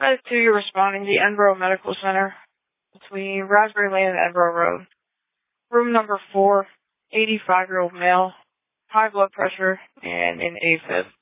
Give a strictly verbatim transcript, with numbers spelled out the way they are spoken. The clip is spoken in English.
Five two, you're responding to the Edinburgh Medical Center between Raspberry Lane and Edinburgh Road. Room number four, eighty-five-year-old male, high blood pressure, and an AFib.